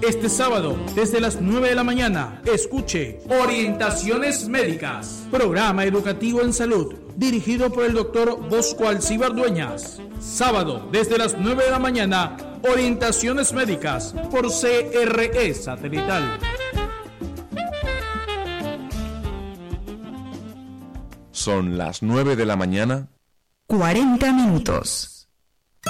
Este sábado, desde las 9 de la mañana, escuche Orientaciones Médicas, programa educativo en salud, dirigido por el doctor Bosco Alcíbar Dueñas. Sábado, desde las 9 de la mañana, Orientaciones Médicas, por CRE Satelital. Son las 9 de la mañana. 40 minutos.